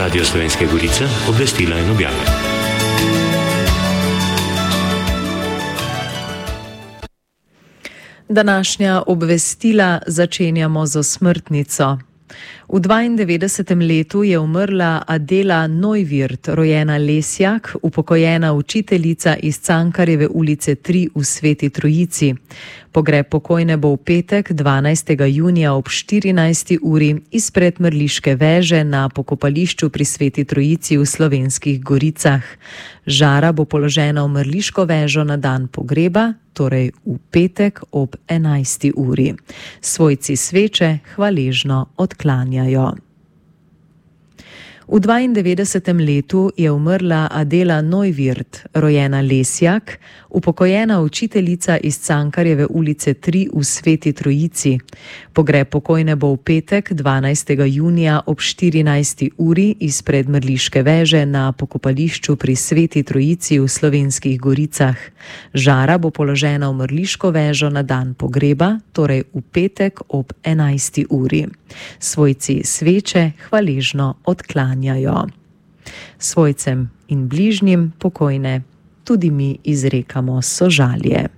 Radio Slovenske Gorice, obvestila in objave. Današnja obvestila začenjamo z osmrtnico. V 92. letu je umrla Adela Neuwirth, rojena Lesjak, upokojena učiteljica iz Cankarjeve ulice 3 v Sveti Trojici. Pogreb pokojne bo v petek, 12. junija ob 14. uri izpred Mrliške veže na pokopališču pri Sveti Trojici v Slovenskih Goricah. Žara bo položena v Mrliško vežo na dan pogreba, torej v petek ob 11. uri. Svojci sveče hvaležno odklanjajo. V 92. letu je umrla Adela Neuwirth, rojena Lesjak, upokojena učiteljica iz Cankarjeve ulice 3 v Sveti Trojici. Pogreb pokojne bo v petek, 12. junija ob 14. uri izpred Mrliške veže na pokopališču pri Sveti Trojici v Slovenskih Goricah. Žara bo položena v Mrliško vežo na dan pogreba, torej v petek ob 11. uri. Svojci sveče hvaležno odklanjajo. Svojcem in bližnjim pokojne tudi mi izrekamo sožalje.